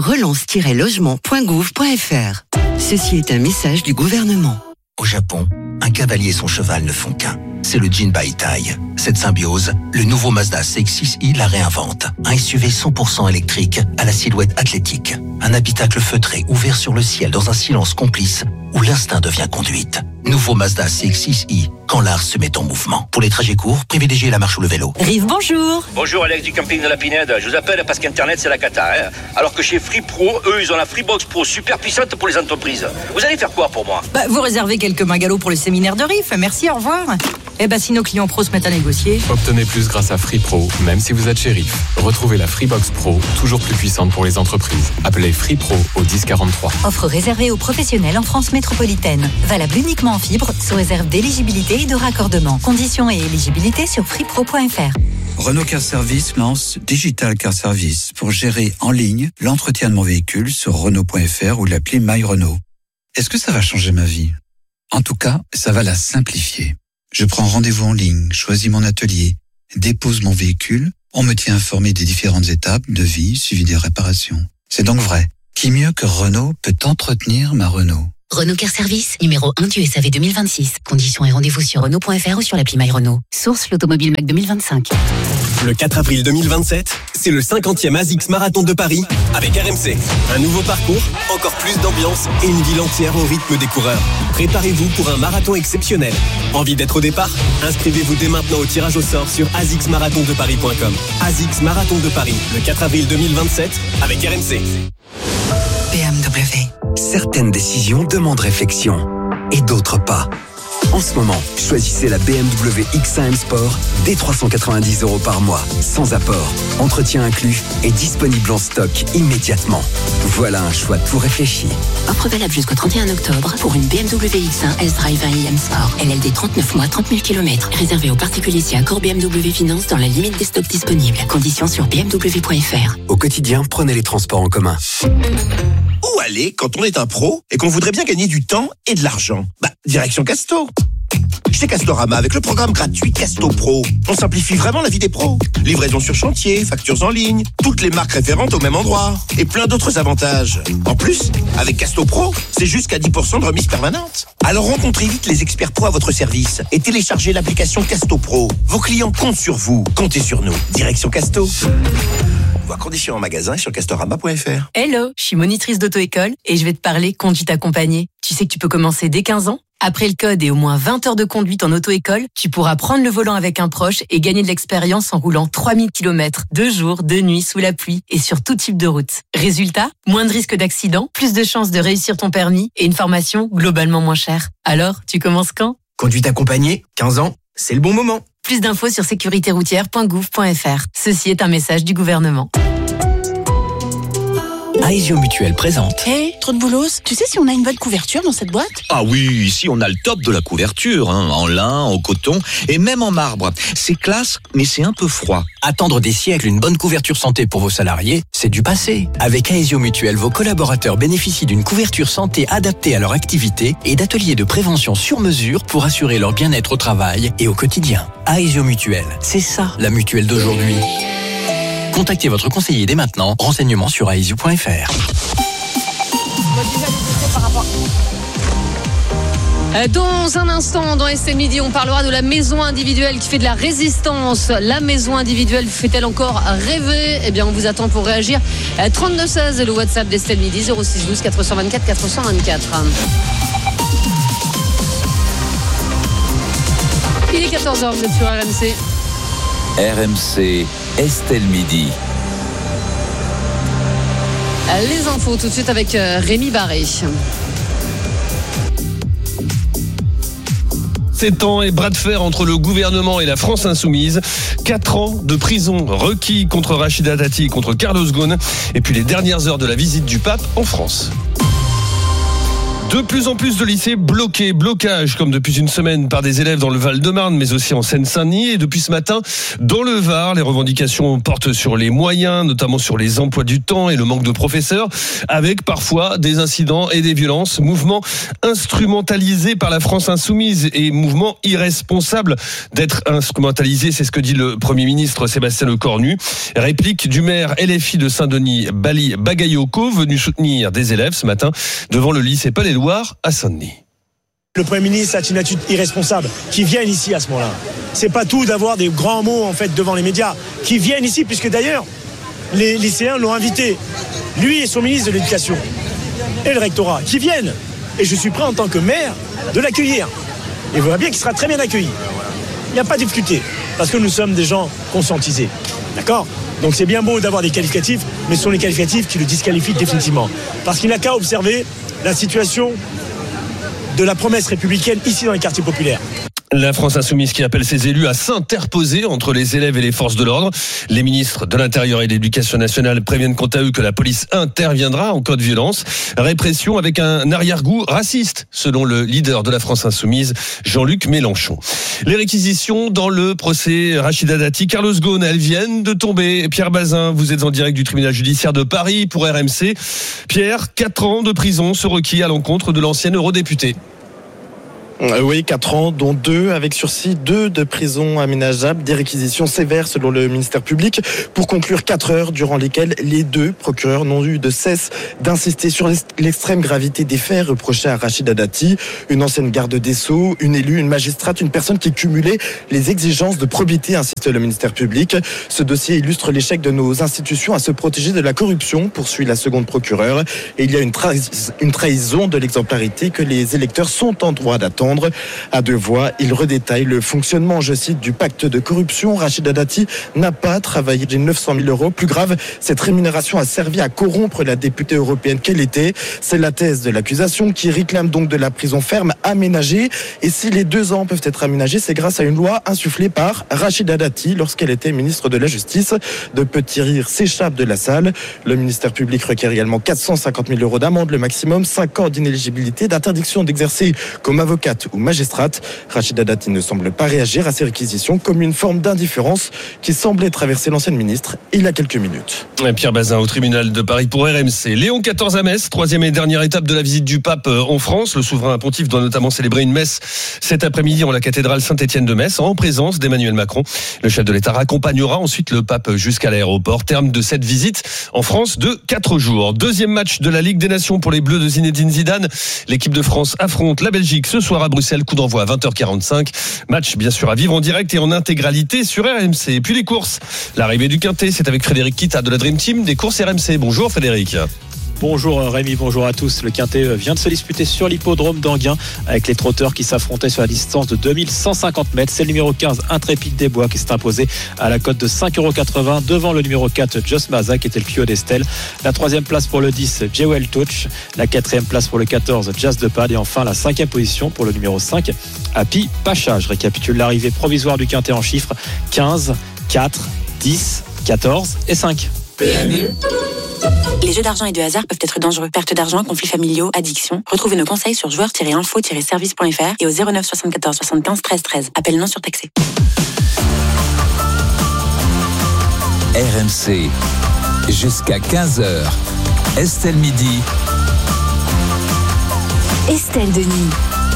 relance-logement.gouv.fr. Ceci est un message du gouvernement. Au Japon, un cavalier et son cheval ne font qu'un. C'est le Jinbaitai. Cette symbiose, le nouveau Mazda CX-6i la réinvente. Un SUV 100% électrique à la silhouette athlétique. Un habitacle feutré ouvert sur le ciel dans un silence complice où l'instinct devient conduite. Nouveau Mazda CX-6i, quand l'art se met en mouvement. Pour les trajets courts, privilégiez la marche ou le vélo. Rive, bonjour. Bonjour Alex du camping de la Pinède. Je vous appelle parce qu'Internet c'est la cata. Alors que chez Free Pro, eux ils ont la Freebox Pro super puissante pour les entreprises. Vous allez faire quoi pour moi? Vous réservez quelques bungalows pour le séminaire de Rive. Merci, au revoir. Si nos clients pros se mettent à négocier. Obtenez plus grâce à Free Pro, même si vous êtes chez Rive. Retrouvez la Freebox Pro, toujours plus puissante pour les entreprises. Appelez Free Pro au 1043. Offre réservée aux professionnels en France métropolitaine. Valable uniquement en fibre, sous réserve d'éligibilité et de raccordement. Conditions et éligibilité sur freepro.fr. Renault Car Service lance Digital Car Service pour gérer en ligne l'entretien de mon véhicule sur Renault.fr ou l'appli My Renault. Est-ce que ça va changer ma vie? En tout cas, ça va la simplifier. Je prends rendez-vous en ligne, choisis mon atelier, dépose mon véhicule, on me tient informé des différentes étapes, devis, suivi des réparations. C'est donc vrai. Qui mieux que Renault peut entretenir ma Renault? Renault Car Service, numéro 1 du SAV 2026. Conditions et rendez-vous sur Renault.fr ou sur l'appli My Renault. Source l'Automobile Mac 2025. Le 4 avril 2027, c'est le 50e ASICS Marathon de Paris avec RMC. Un nouveau parcours, encore plus d'ambiance et une ville entière au rythme des coureurs. Préparez-vous pour un marathon exceptionnel. Envie d'être au départ? Inscrivez-vous dès maintenant au tirage au sort sur asicsmarathondeparis.com. ASICS Marathon de Paris, le 4 avril 2027 avec RMC. BMW. Certaines décisions demandent réflexion et d'autres pas. En ce moment, choisissez la BMW X1 M Sport dès 390 € par mois, sans apport, entretien inclus et disponible en stock immédiatement. Voilà un choix tout réfléchi. Offre valable jusqu'au 31 octobre pour une BMW X1 S-Drive 1i Sport. LLD 39 mois, 30 000 km. Réservé aux particuliers si accord BMW Finance dans la limite des stocks disponibles. Conditions sur bmw.fr. Au quotidien, prenez les transports en commun. Où aller quand on est un pro et qu'on voudrait bien gagner du temps et de l'argent? Direction Casto. Chez Castorama, avec le programme gratuit Casto Pro, on simplifie vraiment la vie des pros. Livraison sur chantier, factures en ligne, toutes les marques référentes au même endroit et plein d'autres avantages. En plus, avec Casto Pro, c'est jusqu'à 10% de remise permanente. Alors rencontrez vite les experts pro à votre service et téléchargez l'application Casto Pro. Vos clients comptent sur vous, comptez sur nous. Direction Casto. Voir conditions en magasin et sur castorama.fr. Hello, je suis monitrice d'auto-école et je vais te parler conduite accompagnée. Tu sais que tu peux commencer dès 15 ans. Après le code et au moins 20 heures de conduite en auto-école, tu pourras prendre le volant avec un proche et gagner de l'expérience en roulant 3000 km, 2 jours, 2 nuits, sous la pluie et sur tout type de route. Résultat, moins de risques d'accident, plus de chances de réussir ton permis et une formation globalement moins chère. Alors, tu commences quand? Conduite accompagnée, 15 ans, c'est le bon moment. Plus d'infos sur sécuritéroutière.gouv.fr. Ceci est un message du gouvernement. Aesio Mutuel présente. Trop de boulot. Tu sais si on a une bonne couverture dans cette boîte? Ah oui, ici on a le top de la couverture, en lin, en coton et même en marbre. C'est classe, mais c'est un peu froid. Attendre des siècles une bonne couverture santé pour vos salariés, c'est du passé. Avec Aesio Mutuel, vos collaborateurs bénéficient d'une couverture santé adaptée à leur activité et d'ateliers de prévention sur mesure pour assurer leur bien-être au travail et au quotidien. Aesio Mutuel, c'est ça la mutuelle d'aujourd'hui. Contactez votre conseiller dès maintenant. Renseignements sur aesio.fr. Dans un instant, dans SL Midi, on parlera de la maison individuelle qui fait de la résistance. La maison individuelle fait-elle encore rêver? Eh bien, on vous attend pour réagir. 32-16 et le WhatsApp d'SL Midi, 06 12 424 424. Il est 14h, vous êtes sur RMC. RMC, Estelle Midi. Les infos tout de suite avec Rémi Barré. S'étend et bras de fer entre le gouvernement et la France insoumise. 4 ans de prison requis contre Rachida Dati et contre Carlos Ghosn. Et puis les dernières heures de la visite du pape en France. De plus en plus de lycées bloqués, blocage comme depuis une semaine par des élèves dans le Val-de-Marne, mais aussi en Seine-Saint-Denis. Et depuis ce matin, dans le Var, les revendications portent sur les moyens, notamment sur les emplois du temps et le manque de professeurs, avec parfois des incidents et des violences. Mouvement instrumentalisé par la France insoumise et mouvement irresponsable d'être instrumentalisé, c'est ce que dit le Premier ministre Sébastien Lecornu. Réplique du maire LFI de Saint-Denis, Bali Bagayoko, venu soutenir des élèves ce matin devant le lycée Palais-Loire à Saint-Denis. Le Premier ministre a une attitude irresponsable, qui viennent ici à ce moment-là. C'est pas tout d'avoir des grands mots en fait devant les médias, qui viennent ici, puisque d'ailleurs les lycéens l'ont invité, lui et son ministre de l'Éducation et le rectorat, qui viennent. Et je suis prêt en tant que maire de l'accueillir. Et vous voyez bien qu'il sera très bien accueilli. Il n'y a pas de difficulté, parce que nous sommes des gens conscientisés. D'accord ? Donc c'est bien beau d'avoir des qualificatifs, mais ce sont les qualificatifs qui le disqualifient définitivement. Parce qu'il n'a qu'à observer la situation de la promesse républicaine ici dans les quartiers populaires. La France insoumise qui appelle ses élus à s'interposer entre les élèves et les forces de l'ordre. Les ministres de l'Intérieur et de l'Éducation nationale préviennent quant à eux que la police interviendra en cas de violence. Répression avec un arrière-goût raciste, selon le leader de la France insoumise, Jean-Luc Mélenchon. Les réquisitions dans le procès Rachida Dati, Carlos Ghosn, elles viennent de tomber. Pierre Bazin, vous êtes en direct du tribunal judiciaire de Paris pour RMC. Pierre, 4 ans de prison sont requis à l'encontre de l'ancienne eurodéputée. Oui, 4 ans, dont 2 avec sursis, 2 de prison aménageable, des réquisitions sévères selon le ministère public, pour conclure 4 heures durant lesquelles les 2 procureurs n'ont eu de cesse d'insister sur l'extrême gravité des faits reprochés à Rachida Dati, une ancienne garde des Sceaux, une élue, une magistrate, une personne qui cumulait les exigences de probité, insiste le ministère public. Ce dossier illustre l'échec de nos institutions à se protéger de la corruption, poursuit la seconde procureure, et il y a une trahison de l'exemplarité que les électeurs sont en droit d'attendre. À 2 voix, il redétaille le fonctionnement, je cite, du pacte de corruption. Rachida Dati n'a pas travaillé les 900 000 euros. Plus grave, cette rémunération a servi à corrompre la députée européenne qu'elle était. C'est la thèse de l'accusation qui réclame donc de la prison ferme aménagée. Et si les 2 ans peuvent être aménagés, c'est grâce à une loi insufflée par Rachida Dati lorsqu'elle était ministre de la Justice. De petits rires s'échappent de la salle. Le ministère public requiert également 450 000 euros d'amende, le maximum, 5 ans d'inéligibilité, d'interdiction d'exercer comme avocate ou magistrate. Rachida Dati ne semble pas réagir à ces réquisitions comme une forme d'indifférence qui semblait traverser l'ancienne ministre il y a quelques minutes. Pierre Bazin au tribunal de Paris pour RMC. Léon XIV à Metz, 3e et dernière étape de la visite du pape en France. Le souverain pontife doit notamment célébrer une messe cet après-midi en la cathédrale Saint-Étienne de Metz en présence d'Emmanuel Macron. Le chef de l'État raccompagnera ensuite le pape jusqu'à l'aéroport. Terme de cette visite en France de 4 jours. 2e match de la Ligue des Nations pour les Bleus de Zinedine Zidane. L'équipe de France affronte la Belgique ce soir à Bruxelles, coup d'envoi à 20h45. Match bien sûr à vivre en direct et en intégralité sur RMC. Et puis les courses. L'arrivée du Quintet, c'est avec Frédéric Kita de la Dream Team des courses RMC. Bonjour Frédéric. Bonjour Rémi, bonjour à tous. Le Quintet vient de se disputer sur l'hippodrome d'Anguin avec les trotteurs qui s'affrontaient sur la distance de 2150 mètres. C'est le numéro 15, Intrépide des Bois, qui s'est imposé à la cote de 5,80 € devant le numéro 4, Joss Maza, qui était le Pio d'Estelle. La 3e place pour le 10, Jewel Touch. La 4e place pour le 14, Jazz de Pad. Et enfin la 5e position pour le numéro 5, Happy Pacha. Je récapitule l'arrivée provisoire du Quintet en chiffres: 15, 4, 10, 14 et 5. PMU. Les jeux d'argent et de hasard peuvent être dangereux. Perte d'argent, conflits familiaux, addiction. Retrouvez nos conseils sur joueurs-info-service.fr et au 09 74 75 13 13. Appel non surtaxé. RMC, jusqu'à 15h. Estelle Midi. Estelle Denis.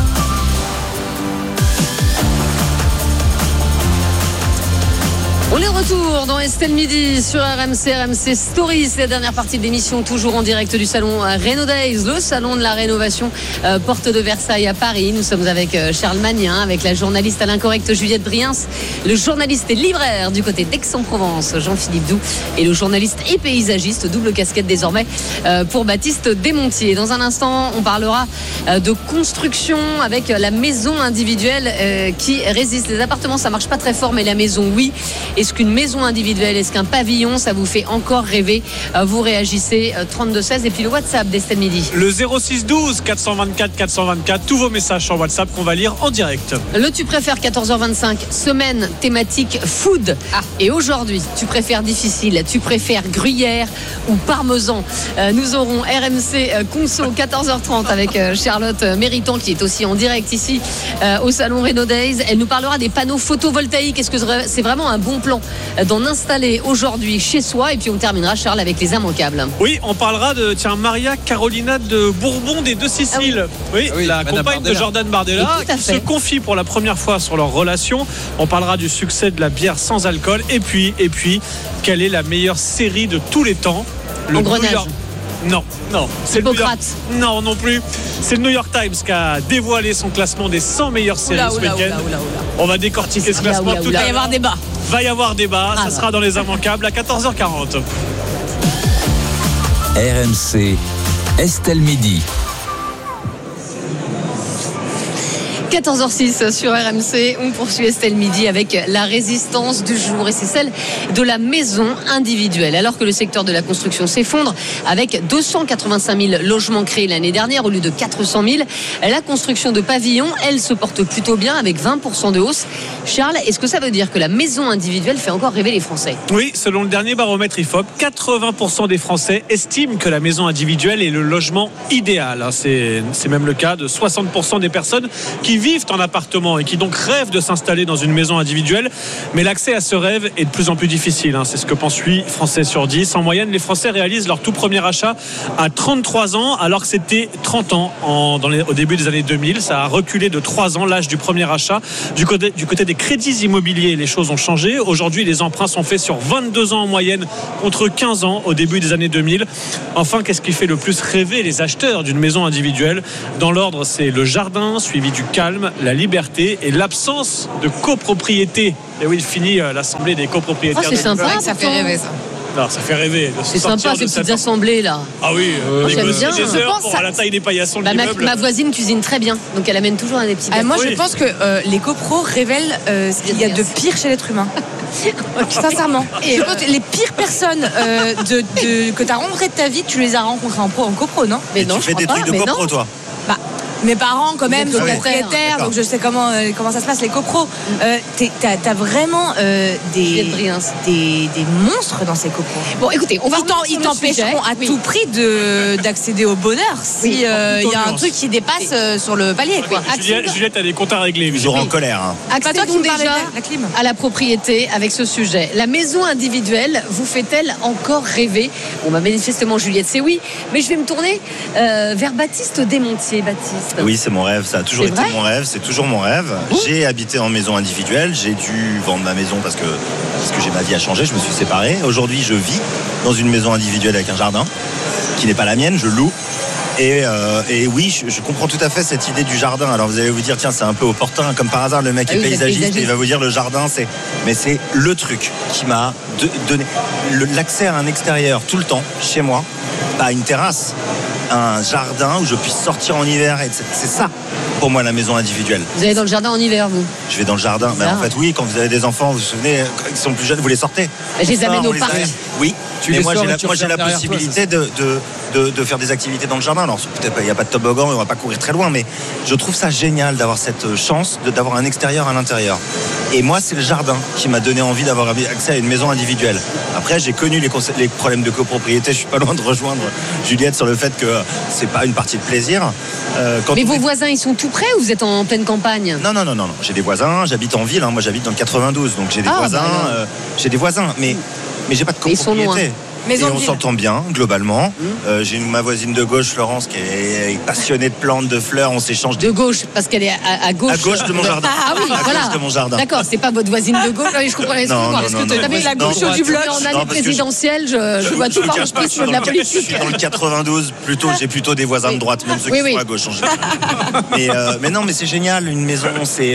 On est de retour dans Estelle Midi sur RMC Story. C'est la dernière partie de l'émission, toujours en direct du salon Renaud Days, le salon de la rénovation, porte de Versailles à Paris. Nous sommes avec Charles Magnin, avec la journaliste à l'incorrect Juliette Briens, le journaliste et libraire du côté d'Aix-en-Provence, Jean-Philippe Doux, et le journaliste et paysagiste, double casquette désormais, pour Baptiste Desmontiers. Dans un instant, on parlera de construction avec la maison individuelle qui résiste. Les appartements, ça marche pas très fort, mais la maison, oui. Et Est-ce qu'une maison individuelle, est-ce qu'un pavillon, ça vous fait encore rêver? Vous réagissez 32-16 et puis le WhatsApp d'Estelle Midi. Le 0612 424 424, tous vos messages sur WhatsApp qu'on va lire en direct. Le tu préfères 14h25, semaine thématique food. Et aujourd'hui, tu préfères difficile, tu préfères gruyère ou parmesan? Nous aurons RMC Conso 14h30 avec Charlotte Méritant qui est aussi en direct ici au salon Renault Days. Elle nous parlera des panneaux photovoltaïques. Est-ce que c'est vraiment un bon plan d'en installer aujourd'hui chez soi? Et puis on terminera, Charles, avec les immanquables. Oui, on parlera de Maria Carolina de Bourbon des Deux Siciles. Oui, la compagne de Jordan Bardella qui se confie pour la première fois sur leur relation. On parlera du succès de la bière sans alcool. Et puis, quelle est la meilleure série de tous les temps? Le Grenage. Non, c'est non plus. C'est le New York Times qui a dévoilé son classement des 100 meilleures séries ce week-end. On va décortiquer ce classement tout à l'heure. Il va y avoir débat. Va y avoir débat, ça sera dans les immanquables à 14h40. RMC, Estelle Midi. 14h06 sur RMC, on poursuit Estelle Midi avec la résistance du jour et c'est celle de la maison individuelle. Alors que le secteur de la construction s'effondre avec 285 000 logements créés l'année dernière au lieu de 400 000, la construction de pavillons, elle se porte plutôt bien avec 20% de hausse. Charles, est-ce que ça veut dire que la maison individuelle fait encore rêver les Français? Oui, selon le dernier baromètre IFOP, 80% des Français estiment que la maison individuelle est le logement idéal. C'est même le cas de 60% des personnes qui vivent en appartement et qui donc rêvent de s'installer dans une maison individuelle. Mais l'accès à ce rêve est de plus en plus difficile. C'est ce que pense 8 Français sur 10. En moyenne, les Français réalisent leur tout premier achat à 33 ans, alors que c'était 30 ans au début des années 2000. Ça a reculé de 3 ans l'âge du premier achat. Du côté des crédits immobiliers, les choses ont changé. Aujourd'hui, les emprunts sont faits sur 22 ans en moyenne contre 15 ans au début des années 2000. Enfin, qu'est-ce qui fait le plus rêver les acheteurs d'une maison individuelle? Dans l'ordre, c'est le jardin, suivi du calme, la liberté et l'absence de copropriété. Et oui, il finit l'assemblée des copropriétaires. C'est sympa, ça fait rêver ça. Non, ça fait rêver. C'est sympa ces petites assemblées là. Ah oui, j'aime bien. Des heures pour la taille des paillassons de l'immeuble. Ma voisine cuisine très bien, donc elle amène toujours des petits gâteaux. Moi, je pense que les copros révèlent ce qu'il y a de pire chez l'être humain. Sincèrement. Et je pense que les pires personnes que tu as rencontrées de ta vie, tu les as rencontrées en copro, non? Mais non, tu fais des trucs de copro, toi? Mes parents quand même sont propriétaires, donc je sais comment ça se passe les copros. T'as vraiment des monstres dans ces copros. Bon, écoutez, ils t'empêcheront à tout prix d'accéder au bonheur si y a un truc qui dépasse sur le palier. Juliette a des comptes à régler. Ils auront en colère. Accédons déjà à la propriété avec ce sujet. La maison individuelle vous fait-elle encore rêver? Bon, manifestement Juliette c'est oui, mais je vais me tourner vers Baptiste Desmontiers. Baptiste. Oui, c'est mon rêve, ça a toujours été mon rêve, c'est toujours mon rêve. J'ai habité en maison individuelle, j'ai dû vendre ma maison parce que ma vie a changé, je me suis séparé. Aujourd'hui, je vis dans une maison individuelle avec un jardin qui n'est pas la mienne, je loue. Et oui, je comprends tout à fait cette idée du jardin. Alors vous allez vous dire, tiens, c'est un peu opportun, comme par hasard, le mec est paysagiste et il va vous dire le jardin, mais c'est le truc qui m'a donné l'accès à un extérieur tout le temps, chez moi, pas une terrasse, un jardin où je puisse sortir en hiver. Et c'est ça, pour moi, la maison individuelle. Vous allez dans le jardin en hiver, vous? Je vais dans le jardin. Mais en fait, oui, quand vous avez des enfants, vous vous souvenez, quand ils sont plus jeunes, vous les sortez. Je les amène au parc. Oui, mais moi, j'ai la possibilité de faire des activités dans le jardin. Alors, peut-être il n'y a pas de toboggan, on ne va pas courir très loin, mais je trouve ça génial d'avoir cette chance d'avoir un extérieur à l'intérieur. Et moi, c'est le jardin qui m'a donné envie d'avoir accès à une maison individuelle. Après, j'ai connu les problèmes de copropriété. Je suis pas loin de rejoindre Juliette sur le fait que c'est pas une partie de plaisir. Mais vos voisins, ils sont tout près ou vous êtes en pleine campagne? Non. J'ai des voisins. J'habite en ville. Moi, j'habite dans le 92, donc j'ai des voisins. J'ai des voisins, mais j'ai pas de copropriété. Et on s'entend bien, globalement. J'ai ma voisine de gauche, Florence, qui est passionnée de plantes, de fleurs. On s'échange. De gauche, parce qu'elle est à gauche. À gauche de mon jardin. Ah oui, voilà. Gauche de mon jardin. D'accord, c'est pas votre voisine de gauche. Je comprends. Est-ce que tu avais la gauche du bloc? En année présidentielle, je vois tout par le prisme de la politique. Je suis dans le 92, j'ai plutôt des voisins de droite, même ceux qui sont à gauche en général. Mais non, mais c'est génial, une maison, c'est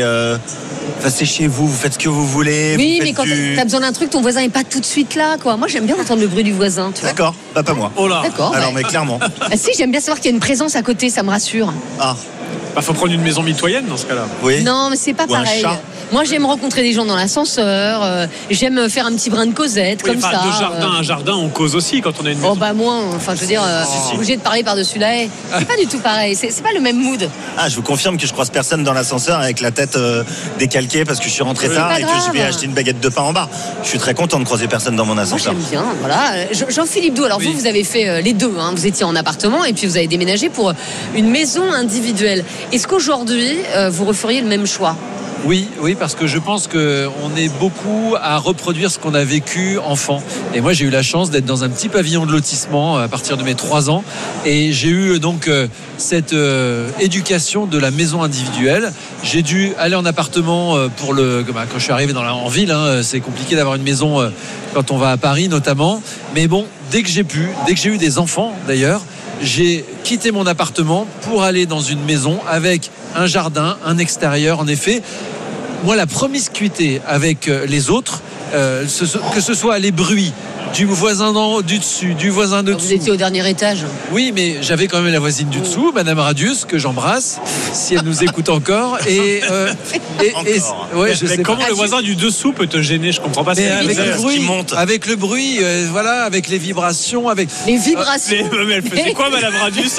chez vous, vous faites ce que vous voulez. Oui, mais quand t'as besoin d'un truc, ton voisin est pas tout de suite là, quoi. Moi, j'aime bien entendre le bruit du voisin. D'accord, pas moi. Oh là. D'accord. Alors, mais clairement. Si, j'aime bien savoir qu'il y a une présence à côté, ça me rassure. Ah. Faut prendre une maison mitoyenne dans ce cas-là. Oui. Non, mais c'est pas pareil. Moi, j'aime rencontrer des gens dans l'ascenseur. J'aime faire un petit brin de causette comme ça. De jardin à jardin, on cause aussi quand on a une maison. Oh bah moins. Enfin, je veux dire, obligé de parler par-dessus la haie. C'est pas du tout pareil. C'est pas le même mood. Ah, je vous confirme que je croise personne dans l'ascenseur avec la tête décalquée parce que je suis rentré tard et que je vais acheter une baguette de pain en bas. Je suis très content de croiser personne dans mon ascenseur. Moi, j'aime bien. Voilà. Jean-Philippe Doux. Alors vous avez fait les deux. Vous étiez en appartement et puis vous avez déménagé pour une maison individuelle. Est-ce qu'aujourd'hui vous referiez le même choix ? Oui, parce que je pense qu'on est beaucoup à reproduire ce qu'on a vécu enfant. Et moi, j'ai eu la chance d'être dans un petit pavillon de lotissement à partir de mes 3 ans. Et j'ai eu donc cette éducation de la maison individuelle. J'ai dû aller en appartement quand je suis arrivé en ville. C'est compliqué d'avoir une maison quand on va à Paris notamment. Mais bon, dès que j'ai eu des enfants d'ailleurs, j'ai quitté mon appartement pour aller dans une maison avec un jardin, un extérieur. En effet, moi, la promiscuité avec les autres, que ce soit les bruits du voisin du dessus, du voisin de dessous. Vous étiez au dernier étage. Oui, mais j'avais quand même la voisine du dessous, Madame Radius, que j'embrasse, si elle nous écoute encore. Ouais, je sais comment le voisin du dessous peut te gêner, je comprends pas. Mais avec le bruit, avec les vibrations, avec les vibrations. Mais elle faisait quoi, Madame Radius?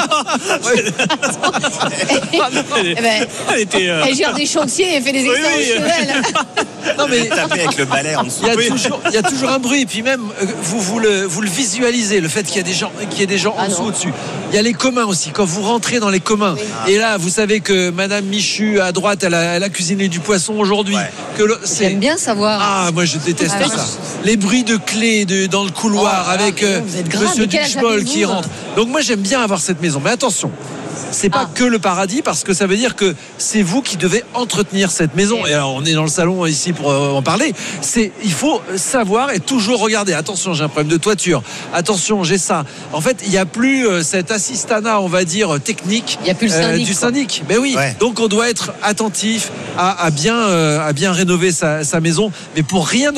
Elle gère des chantiers, elle fait des extensions. Non mais taper avec le balai en dessous. Il y a toujours un bruit, et puis même vous le visualisez, le fait qu'il y ait des gens en dessous, au-dessus. Il y a les communs aussi. Quand vous rentrez dans les communs, et là vous savez que Madame Michu à droite, elle a cuisiné du poisson aujourd'hui. J'aime bien savoir. Ah, moi je déteste ça. Les bruits de clés dans le couloir avec Monsieur Duchemol qui rentre. Donc moi j'aime bien avoir cette maison, mais attention. C'est pas que le paradis, parce que ça veut dire que c'est vous qui devez entretenir cette maison. Et alors on est dans le salon ici pour en parler. Il faut savoir et toujours regarder. Attention, j'ai un problème de toiture. Attention, j'ai ça. En fait, il n'y a plus cet assistanat, on va dire technique. Il n'y a plus le syndic, du syndic. Mais oui. Ouais. Donc on doit être attentif à bien rénover sa maison. Mais pour rien